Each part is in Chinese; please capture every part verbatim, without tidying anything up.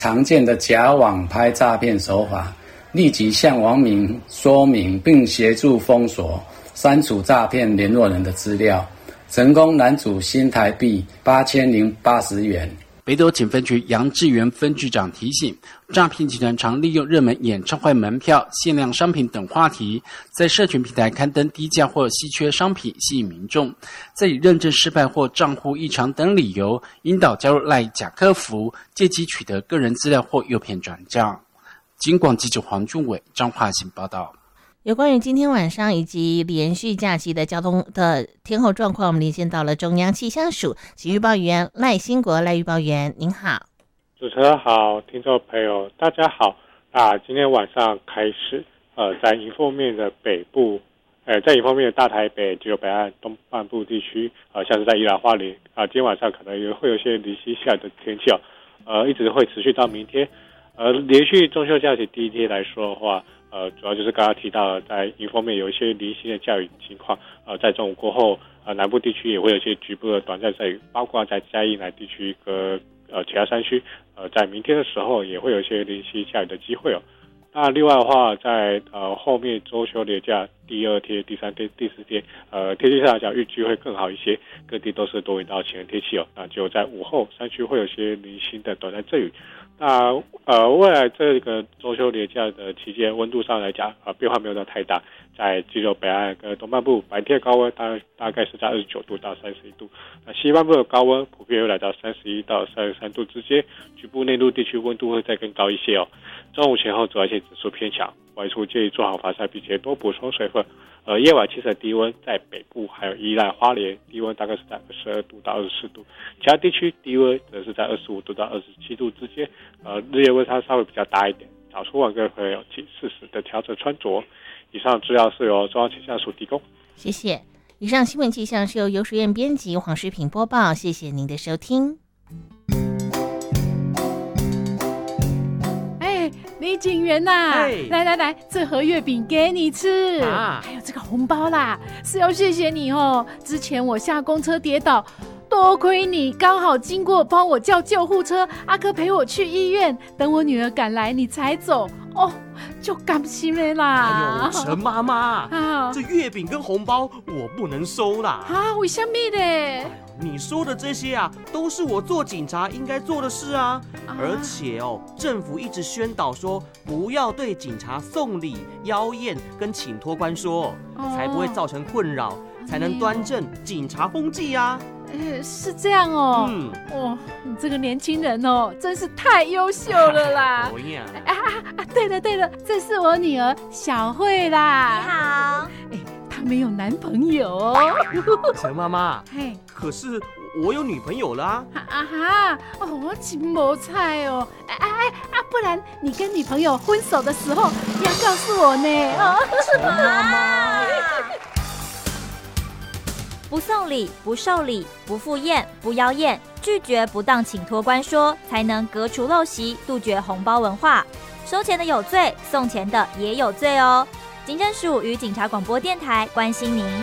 常见的假网拍诈骗手法，立即向网民说明，并协助封锁、删除诈骗联络人的资料，成功拦阻新台币八千零八十元。 北斗警分局杨志源分局长提醒，诈骗集团常利用热门演唱会门票、限量商品等话题，在社群平台刊登低价或稀缺商品，吸引民众，再以认证失败或账户异常等理由，引导加入赖假客服，借机取得个人资料或诱骗转账。警广记者黄俊伟、张化行报道。 有关于今天晚上以及连续假期的交通的天候状况，我们连线到了中央气象署请预报员赖兴国。赖预报员您好。 主持人好，听众朋友大家好。啊，今天晚上开始，呃，在迎风面的北部，呃，在迎风面的大台北、只有北岸东半部地区，呃，像是在宜兰花莲，啊，今天晚上可能也会有些零星下的天气哦，呃，一直会持续到明天。呃，连续中秋假期第一天来说的话，呃，主要就是刚刚提到的，在迎风面有一些零星的降雨情况，呃，在中午过后，呃，南部地区也会有一些局部的短暂阵雨，包括在嘉义南地区和呃其他山区，呃，在明天的时候也会有一些零星下雨的机会哦。那另外的话，在呃后面周休连假第二天、第三天、第四天，呃，天气上来讲预计会更好一些，各地都是多云到晴的天气哦。那就在午后山区会有些零星的短暂阵雨。那呃，未来这个周休连假的期间，温度上来讲，呃，变化没有到太大。在只有北岸跟东半部，白天高温大大概是在二十九度到三十一度。那西半部的高温普遍会来到三十一到三十三度之间，局部内陆地区温度会再更高一些哦。中午前后紫外线指数偏强，外出建议做好防晒，并且多补充水分。呃，夜晚清晨低温在北部还有宜兰花莲，低温大概是在二十二度到二十四度，其他地区低温则是在二十五度到二十七度之间。呃，日夜温差稍微比较大一点，早出晚归会有请适时的调整穿着。以上资料是由中央气象署提供。 谢谢。以上新闻气象是由游淑燕编辑，黄诗平播报。谢谢您的收听。 李警员呐、啊，来来来，这盒月饼给你吃啊，还有这个红包啦，是要谢谢你哦。之前我下公车跌倒，多亏你刚好经过，帮我叫救护车，阿哥陪我去医院，等我女儿赶来，你才走哦，就感谢了啦。 哎呦，陈妈妈啊，这月饼跟红包我不能收啦。 啊，为什么呢？ 你说的这些啊，都是我做警察应该做的事啊。啊而且哦，政府一直宣导说不要对警察送礼、邀宴跟请托官说，哦、才不会造成困扰，才能端正警察风气啊。 呃，是这样哦。嗯，哦，你这个年轻人哦，真是太优秀了啦。 哦呀！ 啊啊！对了对了，这是我女儿小慧啦。 你好。 哎，她没有男朋友哦。 陈妈妈， 嘿， 可是我有女朋友啦。 啊啊哈！哦，我真没菜哦。哎哎哎啊！不然你跟女朋友分手的时候要告诉我呢。哦， 陈妈妈。 不送礼，不受礼，不赴宴，不邀宴，拒绝不当请托官说，才能革除陋习，杜绝红包文化。收钱的有罪，送钱的也有罪哦。警政署与警察广播电台关心您。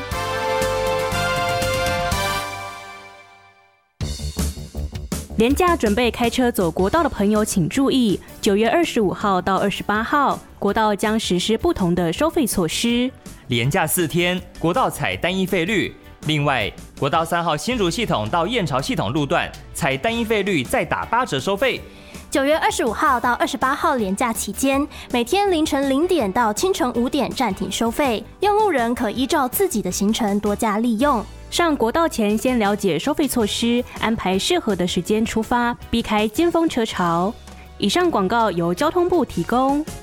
连假准备开车走国道的朋友请注意，九月二十五号到二十八号，国道将实施不同的收费措施。 连假四天，国道采单一费率。另外，国道三号新竹系统到燕巢系统路段采单一费率再打八折收费。 九月二十五号到二十八号连假期间，每天凌晨零点到清晨五点暂停收费，用路人可依照自己的行程多加利用。 上国道前先了解收费措施，安排适合的时间出发，避开尖峰车潮。以上广告由交通部提供。